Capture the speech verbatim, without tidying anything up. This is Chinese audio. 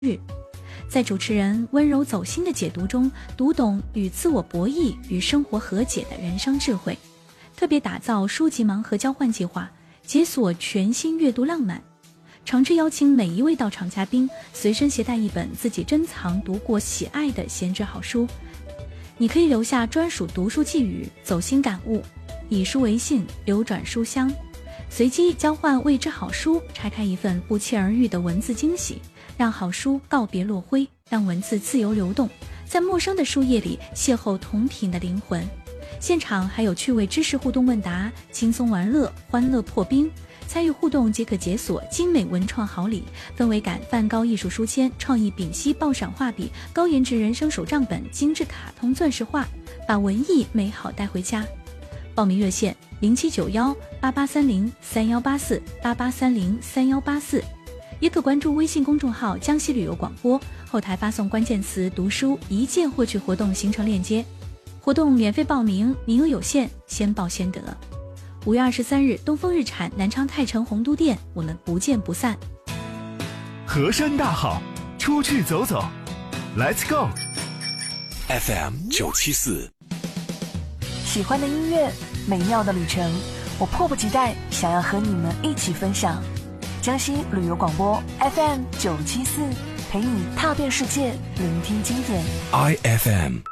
日。在主持人温柔走心的解读中，读懂与自我博弈与生活和解的人生智慧。特别打造书籍盲盒交换计划，解锁全新阅读浪漫。诚挚邀请每一位到场嘉宾随身携带一本自己珍藏读过喜爱的闲置好书，你可以留下专属读书寄语、走心感悟，以书为信，流转书香，随机交换未知好书，拆开一份不期而遇的文字惊喜，让好书告别落灰，让文字自由流动，在陌生的书页里邂逅同频的灵魂。现场还有趣味知识互动问答，轻松玩乐，欢乐破冰。参与互动即可解锁精美文创好礼，氛围感梵高艺术书签、创意丙烯爆闪画笔、高颜值人生手账本、精致卡通钻石画，把文艺美好带回家。报名热线零七九幺八八三零三幺八四八八三零三幺八四，也可关注微信公众号江西旅游广播，后台发送关键词读书，一键获取活动行程链接。活动免费报名，名额有限，先报先得。五月二十三日，东风日产南昌泰城洪都店，我们不见不散。 河山大好，出去走走 ，Let's go。 F M 九七四， 喜欢的音乐，美妙的旅程，我迫不及待想要和你们一起分享。江西旅游广播 F M 九七四，陪你踏遍世界，聆听经典。 I F M。